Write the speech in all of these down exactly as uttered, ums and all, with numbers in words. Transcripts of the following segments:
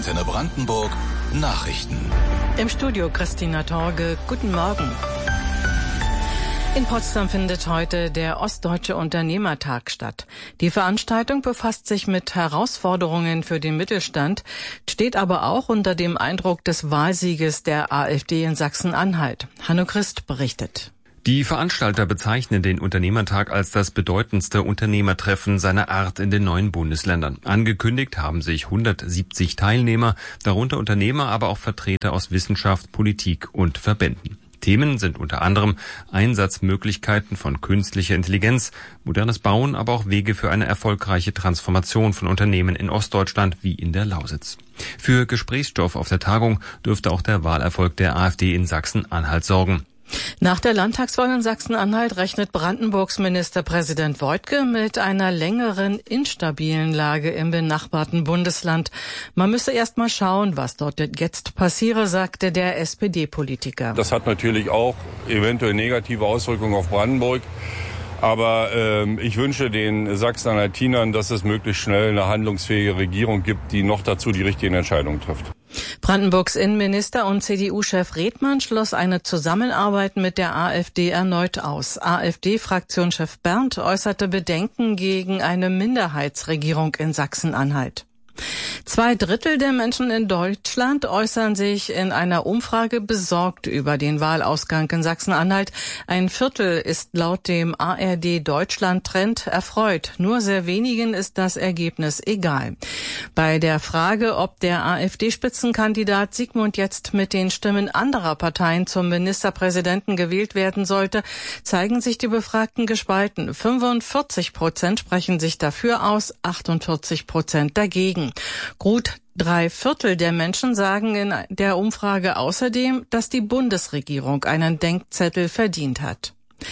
Antenne Brandenburg Nachrichten. Im Studio Christina Torge. Guten Morgen. In Potsdam findet heute der Ostdeutsche Unternehmertag statt. Die Veranstaltung befasst sich mit Herausforderungen für den Mittelstand, steht aber auch unter dem Eindruck des Wahlsieges der AfD in Sachsen-Anhalt. Hanno Christ berichtet. Die Veranstalter bezeichnen den Unternehmertag als das bedeutendste Unternehmertreffen seiner Art in den neuen Bundesländern. Angekündigt haben sich hundertsiebzig Teilnehmer, darunter Unternehmer, aber auch Vertreter aus Wissenschaft, Politik und Verbänden. Themen sind unter anderem Einsatzmöglichkeiten von künstlicher Intelligenz, modernes Bauen, aber auch Wege für eine erfolgreiche Transformation von Unternehmen in Ostdeutschland wie in der Lausitz. Für Gesprächsstoff auf der Tagung dürfte auch der Wahlerfolg der AfD in Sachsen-Anhalt sorgen. Nach der Landtagswahl in Sachsen-Anhalt rechnet Brandenburgs Ministerpräsident Woidke mit einer längeren instabilen Lage im benachbarten Bundesland. Man müsse erst mal schauen, was dort jetzt passiere, sagte der S P D-Politiker. Das hat natürlich auch eventuell negative Auswirkungen auf Brandenburg. Aber ähm, ich wünsche den Sachsen-Anhaltinern, dass es möglichst schnell eine handlungsfähige Regierung gibt, die noch dazu die richtigen Entscheidungen trifft. Brandenburgs Innenminister und C D U-Chef Redmann schloss eine Zusammenarbeit mit der AfD erneut aus. AfD-Fraktionschef Berndt äußerte Bedenken gegen eine Minderheitsregierung in Sachsen-Anhalt. Zwei Drittel der Menschen in Deutschland äußern sich in einer Umfrage besorgt über den Wahlausgang in Sachsen-Anhalt. Ein Viertel ist laut dem A R D-Deutschland-Trend erfreut. Nur sehr wenigen ist das Ergebnis egal. Bei der Frage, ob der AfD-Spitzenkandidat Sigmund jetzt mit den Stimmen anderer Parteien zum Ministerpräsidenten gewählt werden sollte, zeigen sich die Befragten gespalten. fünfundvierzig Prozent sprechen sich dafür aus, achtundvierzig Prozent dagegen. Gut drei Viertel der Menschen sagen in der Umfrage außerdem, dass die Bundesregierung einen Denkzettel verdient hat.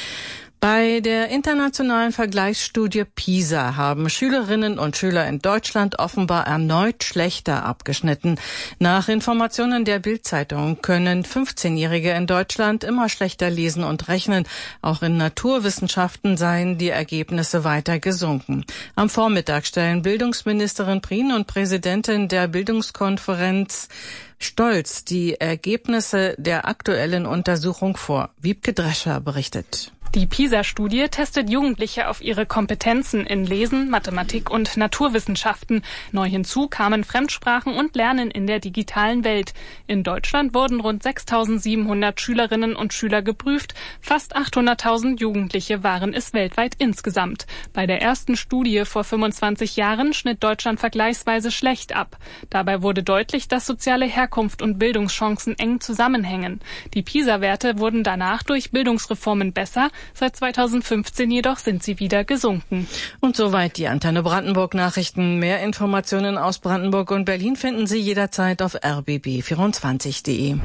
Bei der internationalen Vergleichsstudie PISA haben Schülerinnen und Schüler in Deutschland offenbar erneut schlechter abgeschnitten. Nach Informationen der Bild-Zeitung können fünfzehnjährige in Deutschland immer schlechter lesen und rechnen. Auch in Naturwissenschaften seien die Ergebnisse weiter gesunken. Am Vormittag stellen Bildungsministerin Prien und Präsidentin der Bildungskonferenz Stolz die Ergebnisse der aktuellen Untersuchung vor. Wiebke Drescher berichtet. Die PISA-Studie testet Jugendliche auf ihre Kompetenzen in Lesen, Mathematik und Naturwissenschaften. Neu hinzu kamen Fremdsprachen und Lernen in der digitalen Welt. In Deutschland wurden rund sechstausendsiebenhundert Schülerinnen und Schüler geprüft. Fast achthunderttausend Jugendliche waren es weltweit insgesamt. Bei der ersten Studie vor fünfundzwanzig Jahren schnitt Deutschland vergleichsweise schlecht ab. Dabei wurde deutlich, dass soziale Herkunft und Bildungschancen eng zusammenhängen. Die PISA-Werte wurden danach durch Bildungsreformen besser. Seit zweitausendfünfzehn jedoch sind sie wieder gesunken. Und soweit die Antenne Brandenburg Nachrichten. Mehr Informationen aus Brandenburg und Berlin finden Sie jederzeit auf r b b vierundzwanzig punkt de.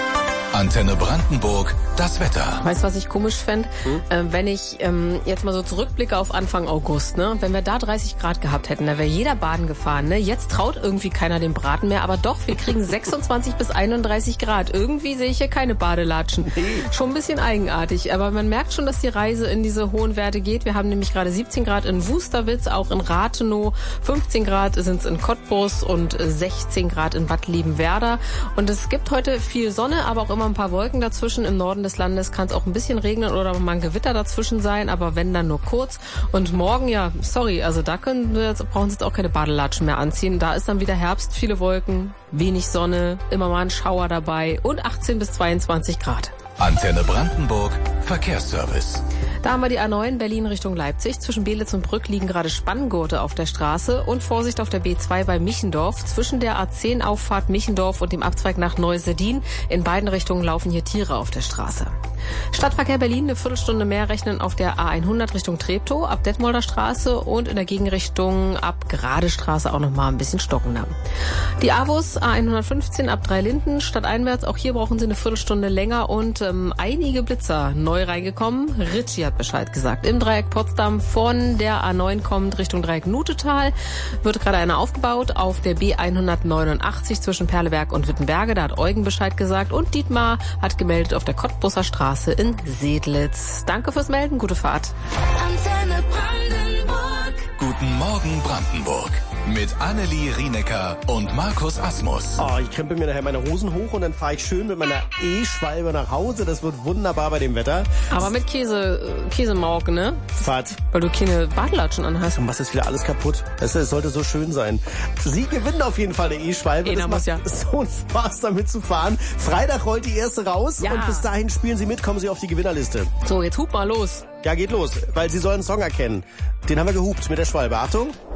Antenne Brandenburg, das Wetter. Weißt du, was ich komisch fände? Hm? Äh, wenn ich ähm, jetzt mal so zurückblicke auf Anfang August, ne? Wenn wir da dreißig Grad gehabt hätten, da wäre jeder baden gefahren. Ne? Jetzt traut irgendwie keiner dem Braten mehr, aber doch, wir kriegen sechsundzwanzig bis einunddreißig Grad. Irgendwie sehe ich hier keine Badelatschen. Schon ein bisschen eigenartig, aber man merkt schon, dass die Reise in diese hohen Werte geht. Wir haben nämlich gerade siebzehn Grad in Wusterwitz, auch in Rathenow, fünfzehn Grad sind es in Cottbus und sechzehn Grad in Bad Liebenwerda. Und es gibt heute viel Sonne, aber auch immer ein paar Wolken dazwischen. Im Norden des Landes kann es auch ein bisschen regnen oder mal ein Gewitter dazwischen sein, aber wenn, dann nur kurz. Und morgen, ja, sorry, also da können wir jetzt, brauchen Sie jetzt auch keine Badelatschen mehr anziehen. Da ist dann wieder Herbst, viele Wolken, wenig Sonne, immer mal ein Schauer dabei und achtzehn bis zweiundzwanzig Grad. Antenne Brandenburg, Verkehrsservice. Da haben wir die A neun Berlin Richtung Leipzig. Zwischen Belitz und Brück liegen gerade Spanngurte auf der Straße und Vorsicht auf der B zwei bei Michendorf. Zwischen der A zehn Auffahrt Michendorf und dem Abzweig nach Neuseedin. In beiden Richtungen laufen hier Tiere auf der Straße. Stadtverkehr Berlin eine Viertelstunde mehr rechnen auf der A hundert Richtung Treptow, ab Detmolder Straße und in der Gegenrichtung ab Gerade Straße auch noch mal ein bisschen stockender. Die A W U S A hundertfünfzehn ab Dreilinden stadteinwärts, auch hier brauchen Sie eine Viertelstunde länger und ähm, einige Blitzer neu reingekommen. Ritchie hat Bescheid gesagt. Im Dreieck Potsdam von der A neun kommt Richtung Dreieck Nutetal wird gerade einer aufgebaut. Auf der B hundertneunundachtzig zwischen Perleberg und Wittenberge, da hat Eugen Bescheid gesagt und Dietmar hat gemeldet auf der Cottbusser Straße in Sedlitz. Danke fürs Melden, gute Fahrt. Antenne Brandenburg. Guten Morgen Brandenburg. Mit Annelie Rienecker und Markus Asmus. Oh, ich krempel mir nachher meine Hosen hoch und dann fahre ich schön mit meiner E-Schwalbe nach Hause. Das wird wunderbar bei dem Wetter. Aber mit Käse, Käsemauk, ne? Fahrt. Weil du keine Badelatschen anhast. Du machst jetzt wieder alles kaputt. Es sollte so schön sein. Sie gewinnen auf jeden Fall eine E-Schwalbe. Das macht ja so einen Spaß, damit zu fahren. Freitag rollt die erste raus ja. Und bis dahin spielen Sie mit, kommen Sie auf die Gewinnerliste. So, jetzt hub mal los. Ja, geht los, weil Sie sollen einen Song erkennen. Den haben wir gehupt mit der Schwalbe. Achtung.